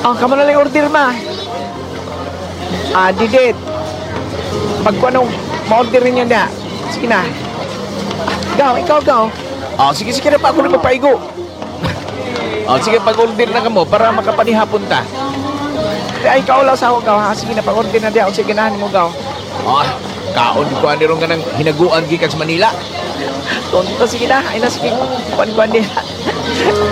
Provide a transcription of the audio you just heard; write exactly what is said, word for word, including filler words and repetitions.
Oh, kamo na lang order ma. Ah, didit. Pagkuha nung ma-order ninyo niya. Sige na. Gaw, ikaw, gaw. Oh, sige, sige na pa ako na magpaigo. Oh, sige, pag-order na ka mo para makapanihapon ta. Ay, ikaw lang sa ako, gaw. Ha? Sige na, pag-order na diya. Sige na, mo, gaw. Oh, kaon ko ani ron ka ng hinaguan gikan sa Manila. Tonto, sige na. Ay na, sige. Kuan-kuan diya.